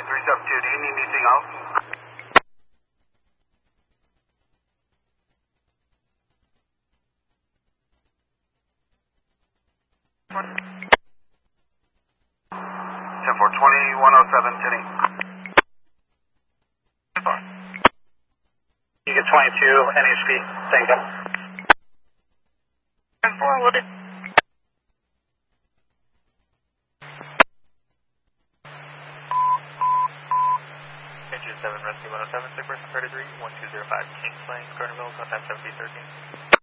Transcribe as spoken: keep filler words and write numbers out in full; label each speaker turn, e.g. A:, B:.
A: three seven two, do you need anything else? ten four twenty, one oh seven, ten eight.
B: You get twenty-two, N H P, Tango.
C: ten four, loaded.
D: Engine seven, Rescue one oh seven, sick person thirty-three, one two zero five, Kings Lane, Carnival, contact seven B thirteen.